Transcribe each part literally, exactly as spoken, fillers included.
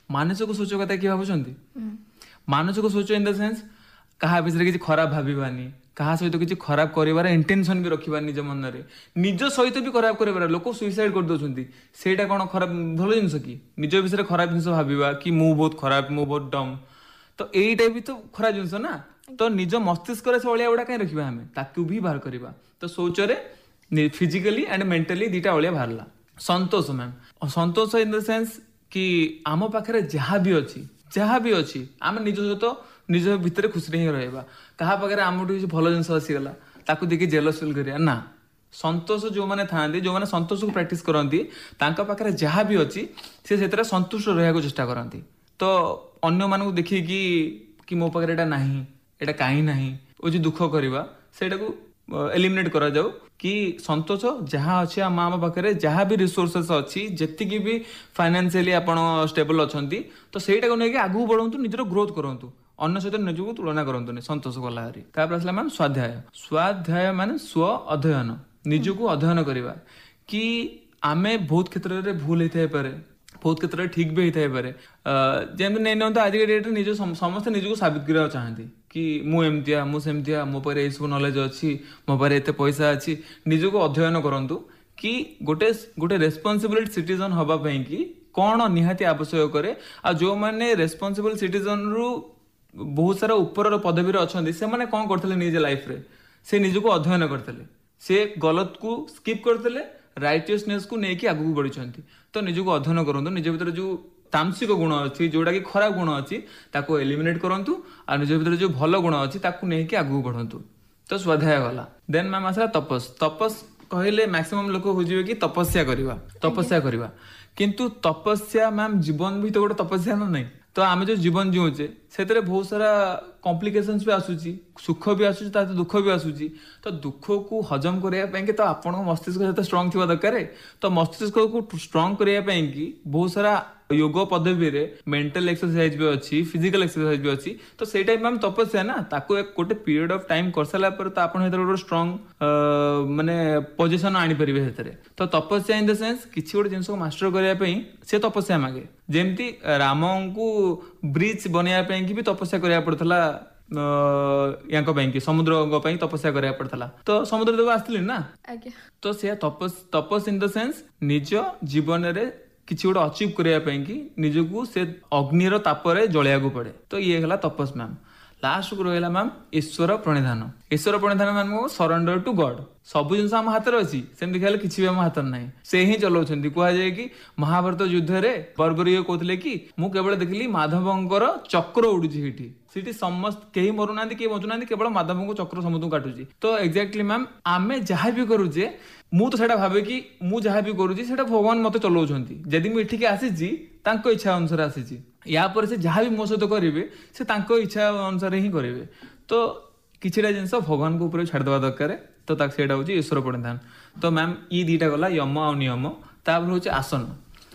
ମାନସିକ सोच कथा कि भावुଛନ୍ତି ମାନସିକ सोच इन द सेंस कहा विषय किसी खराब भाविबानी कहा सहित किसी खराब करिवार इंटेंशन भी रखिबा निज मन रे निज सहित भी खराब करिवार लोक सुइसाइड कर दोछंती सेटा कोन खराब भलो जिंस कि निज विषय खराब जिंस भाबिबा कि मु बहुत खराब मु बहुत डम तो एटा भी तो खराब जिंस ना तो निज मस्तिष्क रे ओलिया उडा काई रखिबा हमें ताकू भी बाहर करिबा तो सोच रे फिजिकली एंड मेंटली दीटा ओलिया बाहरला संतोष ma'am Santosh in the sense कि आम पाखरे जहाँ भी अच्छी जहाँ भी अच्छी आम निज सहित निज भितर खुशी ही रहा क्या पाखे आम भल जिन आसीगला ताकू देखिए जेलस फिल करिया ना संतोष जो मैंने था जो मैंने संतोष को प्रैक्टिस करती पाखे जहाँ भी अच्छी सी से संतुष्ट रहा चेष्टा करती तो अन्य मानक देखिए कि मो पाखे एटा नहीं एटा कहीं नहीं वो जो दुख करवा से एलिमिनेट करा जाऊ कि संतोष जहाँ अच्छे आम आम पाखे जहाँ भी रिसोर्सेस अच्छी जी भी फाइनेंशियली आपण स्टेबल अच्छी तो सहीटा को लेकिन आगू बढ़ू निजर ग्रोथ करूँ अन्य सहित निजक तुलना करते संतोष गला हरी आसला मैम स्वाध्याय स्वाध्याय मान स्व अध्ययन निजक अध्ययन करवा कि आमे बहुत क्षेत्र में भूल होता है पारे बहुत क्षेत्र में ठीक भी होता है पारे जमी नहीं ना आज डेट निज समस्त निजक साबित करवा चाहती कि मुझे मुझे मो पाखे ये सब नॉलेज अच्छी मो पाखे एत पैसा अच्छी निजक अध्ययन करूँ कि गोटे गोटे रेस्पॉन्सिबल सिटीजन हवापाई कि कौन निहाती आवश्यक करे आ जो मैंने रेस्पॉन्सिबल सिटीजन रु बहुत सारा ऊपर पदवी अच्छा से मैंने कौन करते निज लाइफ रे से निजक अध्ययन करते से गलत को स्किप करते राइटियसनेस को लेकिन आगू बढ़ी तो निजक अध्ययन करूँ निज भर जो तामसिक गुण अच्छी जोटा कि खराब गुण अच्छी ताको एलिमिनेट करूँ और निज भर जो भल गुण अच्छी ताको लेकिन आगू बढ़ू तो स्वाध्याय गला देन मैम आसला तपस तपस कहले मैक्सिमम लोक बुझे कि तपस्या करवा तपस्या करवा किंतु तपस्या मैम जीवन भी तो गोटे तपस्या ना नहीं तो आम जो जीवन जीवचे से बहुत सारा कॉम्प्लिकेशंस भी आसूची सुख भी आसूची ता दुख भी आसूची तो दुख को हजम करने तो आपण मस्तिष्क जो स्ट्रंग थी दरकार तो मस्तिष्क को स्ट्रंग करने की बहुत सारा योग पद्धति रे मेंटल एक्सरसाइज भी अच्छी फिजिकल एक्सरसाइज भी अच्छी तो से टाइम मैम तपस्या ना ताको एक गोटे पीरियड ऑफ टाइम कर सारा पर तो आपण गोटे स्ट्रंग माने पोजीशन आनी परिबे हेतरे तो तपस्या इन द सेंस किछि गोटे जिंस को मास्टर करया पई से तपस्या मागे जेमती राम को ब्रिज बनया पई कि भी तपस्या करया पड़थला यांको पई कि समुद्र पई तपस्या करया पड़थला तो समुद्र देव आस्थिले ना तो से तपस तपस इन द सेंस निज जीवन रे किसी गोटे अचिव करने कि निजकू से अग्निर तापर जलिया पड़े तो ये है तपस मैम लास्ट को रहा ma'am Ishwar प्रणिधान Ishwar प्रणिधान ma'am surrender to God सब जिन आम हाथ में अच्छी सेमती खेल किसी आम हाथ ना से ही चलाउछंती कहुए कि महाभारत युद्ध रे बर्बरी कहते कि मु केवल देखली माधवंकर चक्र उड़ुची सीटी समस्त कहीं मरुना किए बचुना केवल माधव को चक्र समुद्र काटुची तो एक्जाक्टली मैम आमे जहाँ भी करुचे मु तो सेटा भावे कि मु जहाँ भी करुची सेटा भगवान मते चलाउछंती जदि मु एठिके आसीची तांको इच्छा अनुसार आसीची या पर से जहाँ भी मो सहित करेंगे से तांको इच्छा अनुसार ही करेंगे तो किछिटा जिनस भगवान को ऊपर छाड़देवा दरकार तो सेटा हूँ ईश्वर प्रणिधान तो मैम ये दीटा गला यम आ नियम तापर हूँ आसन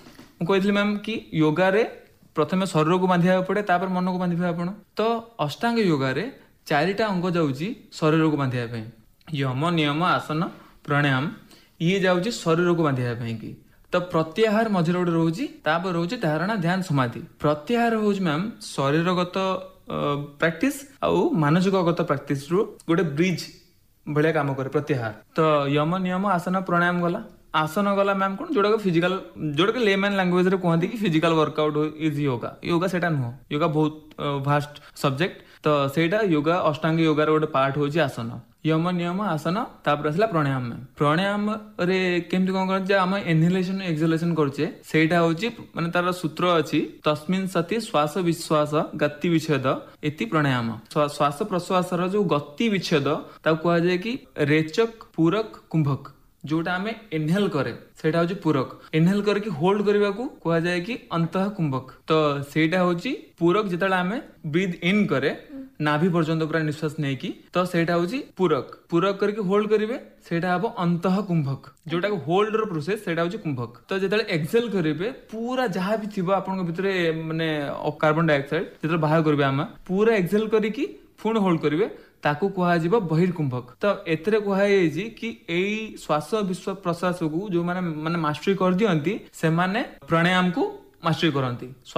मुझे मैम कि योगा रे प्रथम शरीर को बांधा पड़े तापर मन को बांधे आपण तो अष्टांग योगा रे चारिटा अंग जाऊँगी शरीर को बांधा यम नियम आसन प्राणायाम ये जाऊँगी शरीर को बांधा कि तो प्रत्याहार मझे गोटे रोचे तापर रोचे धारणा ध्यान समाधि प्रत्याहार हूँ मैम शरीरगत प्रैक्टिस आउ मानसिकगत प्रैक्टिस रु गोटे ब्रिज भाया काम करे प्रत्याहार तो यम नियम आसन प्राणायाम गला आसन गला मैम कौन जोड़ा फिजिकल जोड़ा लेमैन लैंग्वेज रे कहते कि physical workout is yoga yoga सेटा नुह योगा बहुत भास्ट सब्जेक्ट तो सेटा योगा अष्टांग योगा रे गोटे पार्ट होची आसन यम नियम आसन तापर आसला प्राणायाम में प्राणायाम रे केमती कौन कर आम इनहेलेशन एक्सहेलेशन करछे सेटा होची माने तार सूत्र अछि तस्मिन् सति श्वास विश्वास गति विच्छेद एति प्राणायाम श्वास प्रश्वास रो जो गति विच्छेद ता कहआ जाय कि रेचक पूरक कुंभक जोटा आम इनहेल करे सेटा होची पूरक इनहेल करके होल्ड करबा को कहआ जाय कि अंतः कुंभक तो सेटा होची पूरक जेतला आम ब्रीथ इन करे नाभि पर्यंत पूरा निश्वास नहीं कि तो सेटा होची पूरक पूरक करके होल्ड करिवे सेटा हबो अंतः कुंभक जोटा को होल्ड रो प्रोसेस सेटा होची कुंभक तो जेतले एक्सेल करिवे पूरा जहां भी थिबो आपन भितरे माने कार्बन डाइऑक्साइड जेतले बाहर करबे आमा पूरा एक्सेल करिकि पुणी होल्ड करिवे ताकू कहा जिवो बहिर्कुंभक तो एतरे कहा जी कि एई श्वास विश्व प्रश्वास को जो माने माने मास्टरी कर दियंती से माने प्राणायाम को मास्टरी करंती।